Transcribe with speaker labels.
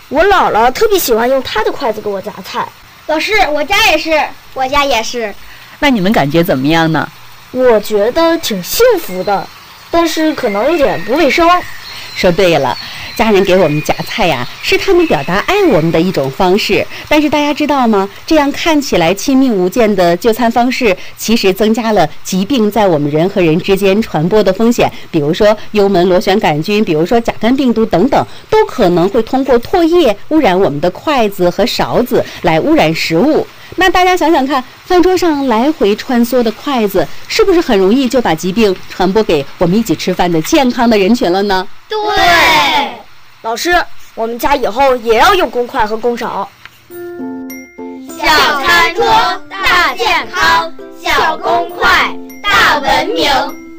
Speaker 1: 我姥姥特别喜欢用她的筷子给我夹菜。
Speaker 2: 老师，我家也是。
Speaker 3: 那你们感觉怎么样呢？
Speaker 1: 我觉得挺幸福的，但是可能有点不卫生。
Speaker 4: 说对了，家人给我们夹菜呀，是他们表达爱我们的一种方式。但是大家知道吗？这样看起来亲密无间的就餐方式，其实增加了疾病在我们人和人之间传播的风险。比如说幽门螺旋杆菌，比如说甲肝病毒等等，都可能会通过唾液污染我们的筷子和勺子，来污染食物。那大家想想看，饭桌上来回穿梭的筷子，是不是很容易就把疾病传播给我们一起吃饭的健康的人群了呢？
Speaker 2: 对，
Speaker 1: 老师，我们家以后也要用公筷和公勺。
Speaker 2: 小餐桌大健康，小公筷大文明。